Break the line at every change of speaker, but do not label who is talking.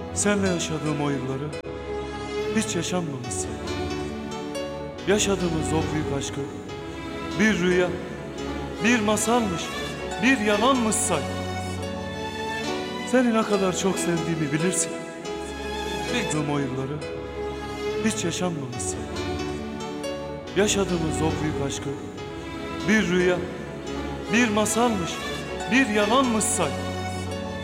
Senle yaşadığım o yılları hiç yaşanmamışsa, yaşadığımız o büyük aşkı bir rüya, bir masalmış, bir yalanmış say. Seni ne kadar çok sevdiğimi bilirsin. Yaşadığım o yılları hiç yaşanmamışsa, yaşadığımız o büyük aşkı bir rüya, bir masalmış, bir yalanmış say.